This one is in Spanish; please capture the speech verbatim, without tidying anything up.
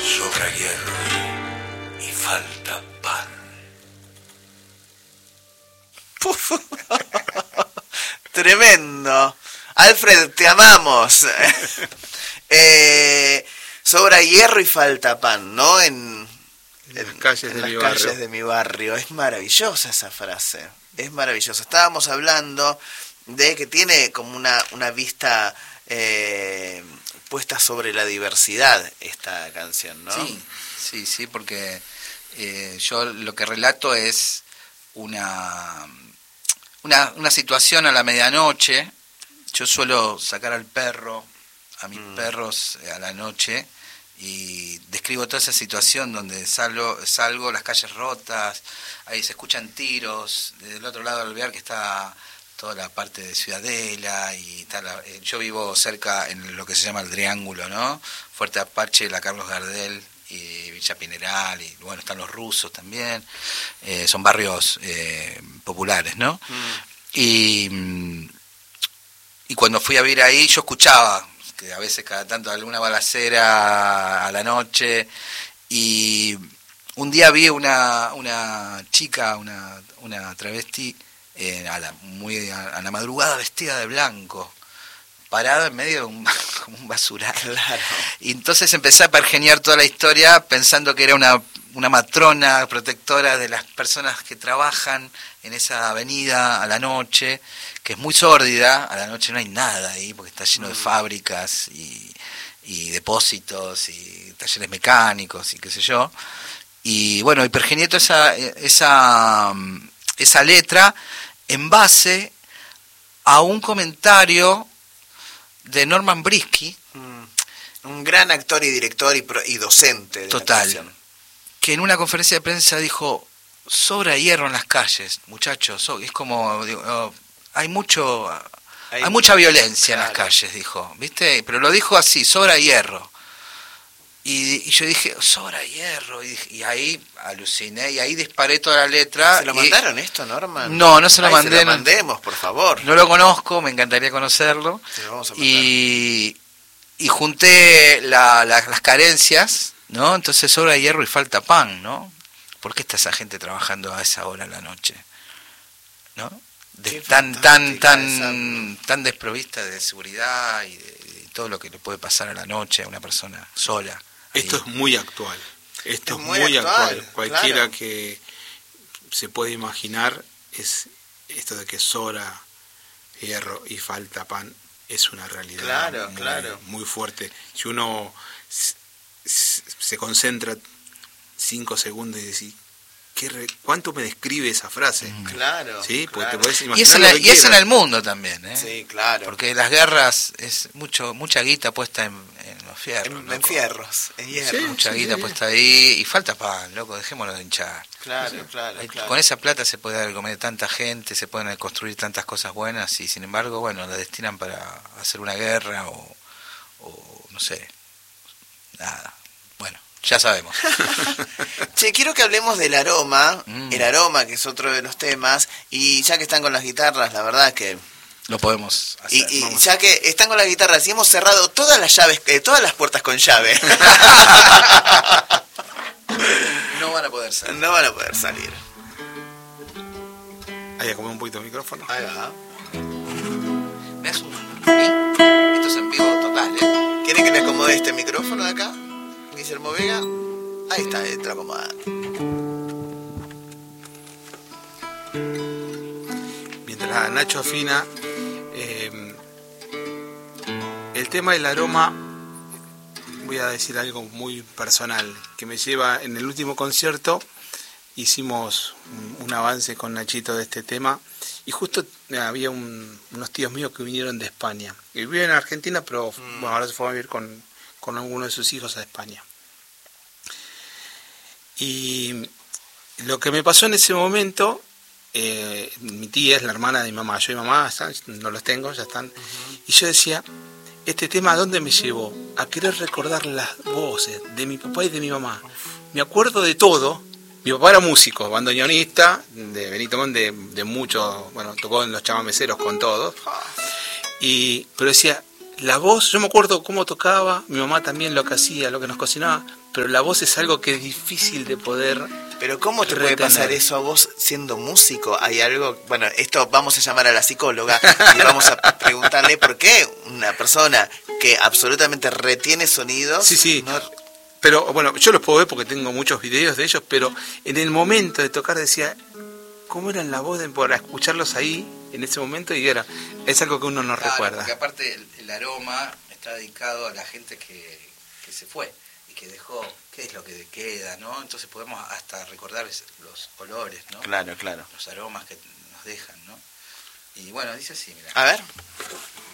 Sobra hierro y, y falta pan. Puf. Tremendo. Alfred, te amamos. eh, sobra hierro y falta pan, ¿no? En, en, en las calles, en de, las mi calles de mi barrio. Es maravillosa esa frase. Es maravillosa. Estábamos hablando de que tiene como una, una vista eh, puesta sobre la diversidad esta canción, ¿no? Sí, sí, sí, porque eh, yo lo que relato es una, una, una situación a la medianoche. Yo suelo sacar al perro, a mis mm. perros a la noche, y describo toda esa situación donde salgo, salgo, las calles rotas, ahí se escuchan tiros, del otro lado del alvear que está toda la parte de Ciudadela, y tal. Yo vivo cerca en lo que se llama el Triángulo, ¿no? Fuerte Apache, la Carlos Gardel y Villa Pineral, y bueno, están los rusos también, eh, son barrios eh, populares, ¿no? Mm. Y, y cuando fui a vivir ahí yo escuchaba que a veces cada tanto alguna balacera a la noche, y un día vi una una chica, una una travesti, eh, a la muy a, a la madrugada, vestida de blanco, parada en medio de un, como un basural. Claro. Y entonces empecé a pergeñar toda la historia pensando que era una una matrona protectora de las personas que trabajan en esa avenida a la noche, que es muy sórdida. A la noche no hay nada ahí porque está lleno mm. de fábricas y, y depósitos y talleres mecánicos y qué sé yo. Y bueno, y pergeñé toda esa, esa, esa letra en base a un comentario de Norman Brisky, mm. un gran actor y director y, pro, y docente de total, la que en una conferencia de prensa dijo: sobra hierro en las calles, muchachos. Es como, digo, oh, hay mucho, hay, hay mucha violencia, claro, en las calles, dijo, ¿viste? Pero lo dijo así: sobra hierro. Y, y yo dije: sobra hierro. Y, y ahí aluciné, y ahí disparé toda la letra. ¿Se lo y, mandaron esto, Norman? No, no se lo Ay, mandé. Se lo mandemos, por favor. No lo conozco, me encantaría conocerlo. Se lo vamos a mandar. Y, y junté la, la, las carencias, ¿no? Entonces sobra hierro y falta pan, ¿no? ¿Por qué está esa gente trabajando a esa hora en la noche? ¿No? De tan tan tan tan desprovista de seguridad y de, de todo lo que le puede pasar a la noche a una persona sola. Esto ahí. Es muy actual. Esto es, es muy, muy actual. actual. Cualquiera claro. que se puede imaginar es esto de que sobra hierro y falta pan. Es una realidad claro, muy, claro. muy fuerte. Si uno se concentra cinco segundos y decir, ¿qué re, ¿cuánto me describe esa frase? Claro. ¿Sí? Porque claro. te podés imaginar. Y es en, la, y es en el mundo también, ¿eh? Sí, claro. Porque las guerras es mucho mucha guita puesta en, en los fierros. En, en fierros, en hierro. Sí, mucha sí, guita sí. puesta ahí, y falta pan, loco, dejémoslo de hinchar. Claro, sí. claro, Hay, claro. Con esa plata se puede dar de comer a tanta gente, se pueden construir tantas cosas buenas, y sin embargo, bueno, la destinan para hacer una guerra o, o no sé, nada. Bueno, ya sabemos. Che, quiero que hablemos del aroma, mm. el aroma, que es otro de los temas, y ya que están con las guitarras, la verdad que... Lo podemos hacer. Y, y ya que están con las guitarras y hemos cerrado todas las llaves, eh, todas las puertas con llave. No van a poder salir. No van a poder salir. Ahí acomodé un poquito el micrófono. Ahí va. ¿Me das un...? Esto es en vivo total, ¿eh? ¿Quieren que le acomode este micrófono de acá? Guillermo Vega. Ahí está, te lo acomodan. Mientras Nacho afina, eh, el tema del aroma, voy a decir algo muy personal, que me lleva, en el último concierto hicimos un, un avance con Nachito de este tema, y justo había un, unos tíos míos que vinieron de España, y viven en Argentina, pero mm. bueno, ahora se fue a vivir con, con alguno de sus hijos a España. Y lo que me pasó en ese momento, eh, mi tía es la hermana de mi mamá, yo y mamá están, no los tengo, ya están, uh-huh. y yo decía, este tema ¿a dónde me llevó? A querer recordar las voces de mi papá y de mi mamá. Me acuerdo de todo. Mi papá era músico, bandoneonista, de Benito Mon, de, de mucho, bueno, tocó en los chamameceros con todos. Y, pero decía, la voz, yo me acuerdo cómo tocaba, mi mamá también lo que hacía, lo que nos cocinaba, pero la voz es algo que es difícil de poder Pero ¿cómo te retener. puede pasar eso a vos siendo músico? Hay algo, bueno, esto vamos a llamar a la psicóloga y vamos a preguntarle por qué una persona que absolutamente retiene sonidos... Sí, sí. no... Pero bueno, yo los puedo ver porque tengo muchos videos de ellos, pero en el momento de tocar decía, ¿cómo eran la voz de, para escucharlos ahí en ese momento? Y era, es algo que uno no Claro, recuerda. Porque aparte el, el aroma está dedicado a la gente que, que se fue y que dejó, qué es lo que queda, ¿no? Entonces podemos hasta recordar los olores, ¿no? Claro, claro. Los aromas que nos dejan, ¿no? Y bueno, dice así, mira. A ver.